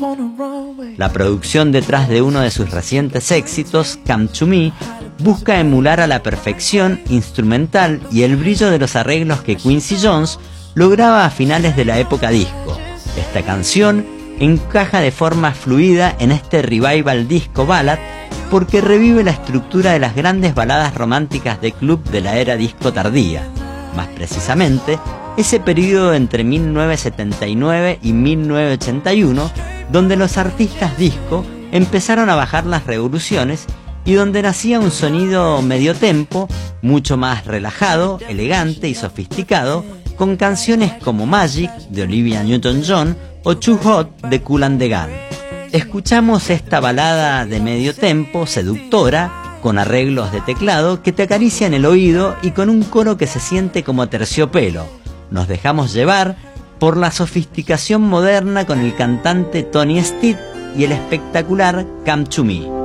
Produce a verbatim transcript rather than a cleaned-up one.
La producción detrás de uno de sus recientes éxitos, Come to Me, busca emular a la perfección instrumental y el brillo de los arreglos que Quincy Jones lograba a finales de la época disco. Esta canción encaja de forma fluida en este revival disco ballad porque revive la estructura de las grandes baladas románticas de club de la era disco tardía, más precisamente ese periodo entre mil novecientos setenta y nueve y mil novecientos ochenta y uno, donde los artistas disco empezaron a bajar las revoluciones y donde nacía un sonido medio tempo, mucho más relajado, elegante y sofisticado, con canciones como Magic de Olivia Newton-John o Too Hot de Kool and the Gang. Escuchamos esta balada de medio tempo, seductora, con arreglos de teclado que te acarician el oído y con un coro que se siente como terciopelo. Nos dejamos llevar por la sofisticación moderna con el cantante Tony Stitt y el espectacular Come to Me.